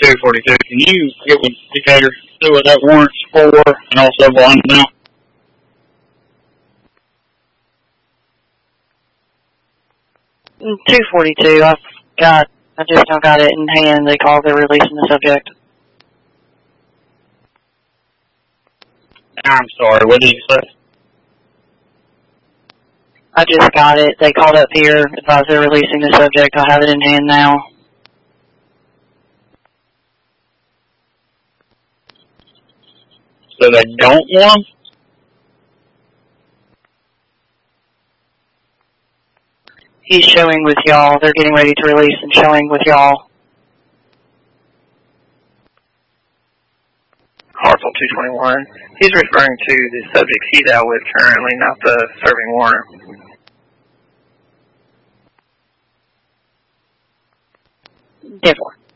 242. Can you get with Decatur, see what that warrant's for, and also blind them out? $242. I just don't got it in hand. They called. They're releasing the subject. I'm sorry. What did you say? I just got it. They called up here, advised they're releasing the subject. I have it in hand now. So they don't want them? He's showing with y'all. They're getting ready to release and showing with y'all. Hartsel 221. He's referring to the subject he's out with currently, not the serving warrant. Therefore.